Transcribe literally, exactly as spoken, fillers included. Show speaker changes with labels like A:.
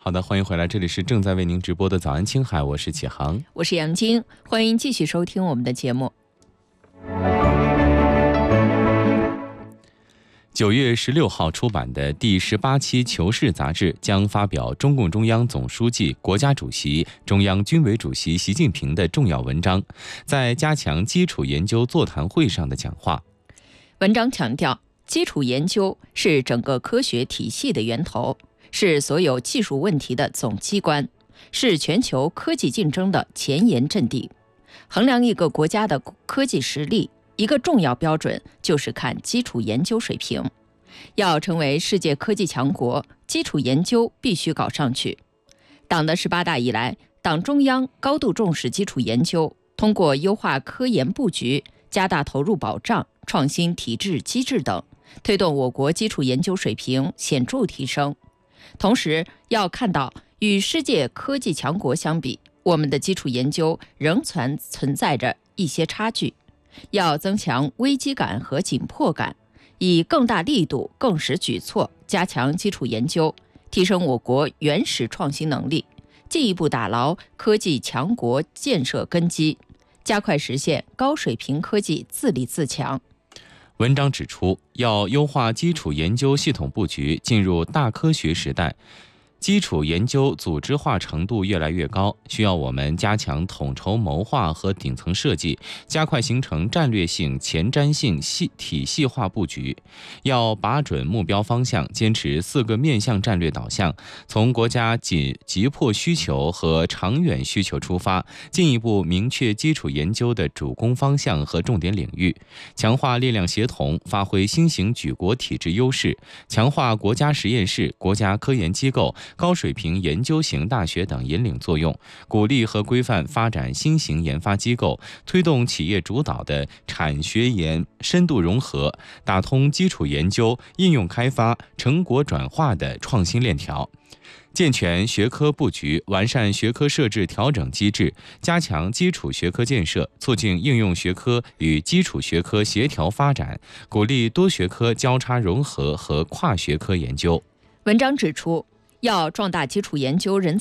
A: 好的，欢迎回来，这里是正在为您直播的早安青海，我是启航，
B: 我是杨晶，欢迎继续收听我们的节目。
A: 九月十六号出版的第十八期《求是》杂志将发表中共中央总书记、国家主席、中央军委主席习近平的重要文章，在加强基础研究座谈会上的讲话。
B: 文章强调，基础研究是整个科学体系的源头，是所有技术问题的总机关，是全球科技竞争的前沿阵地。衡量一个国家的科技实力，一个重要标准就是看基础研究水平。要成为世界科技强国，基础研究必须搞上去。党的十八大以来，党中央高度重视基础研究，通过优化科研布局、加大投入保障、创新体制机制等，推动我国基础研究水平显著提升。同时，要看到与世界科技强国相比，我们的基础研究仍存存在着一些差距。要增强危机感和紧迫感，以更大力度、更实举措加强基础研究，提升我国原始创新能力，进一步打牢科技强国建设根基，加快实现高水平科技自立自强。
A: 文章指出，要优化基础研究系统布局，进入大科学时代。基础研究组织化程度越来越高，需要我们加强统筹谋划和顶层设计，加快形成战略性、前瞻性系体系化布局。要把准目标方向，坚持四个面向战略导向，从国家紧急迫需求和长远需求出发，进一步明确基础研究的主攻方向和重点领域，强化力量协同，发挥新型举国体制优势，强化国家实验室、国家科研机构、高水平研究型大学等引领作用，鼓励和规范发展新型研发机构，推动企业主导的产学研深度融合，打通基础研究、应用开发、成果转化的创新链条。健全学科布局，完善学科设置调整机制，加强基础学科建设，促进应用学科与基础学科协调发展，鼓励多学科交叉融合和跨学科研究。
B: 文章指出，要壮大基础研究人才